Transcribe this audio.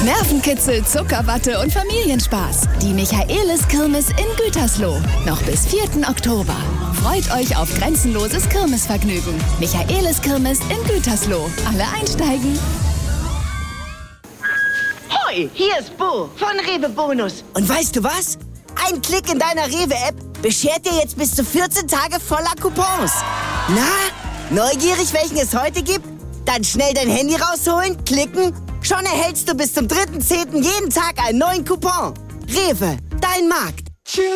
Nervenkitzel, Zuckerwatte und Familienspaß. Die Michaelis-Kirmes in Gütersloh. Noch bis 4. Oktober. Freut euch auf grenzenloses Kirmesvergnügen. Michaelis-Kirmes in Gütersloh. Alle einsteigen. Hoi, hier ist Bo von Rewe Bonus. Und weißt du was? Ein Klick in deiner Rewe-App beschert dir jetzt bis zu 14 Tage voller Coupons. Na, neugierig, welchen es heute gibt? Dann schnell dein Handy rausholen, klicken. Schon erhältst du bis zum 3.10. jeden Tag einen neuen Coupon. Rewe, dein Markt. Tschüss.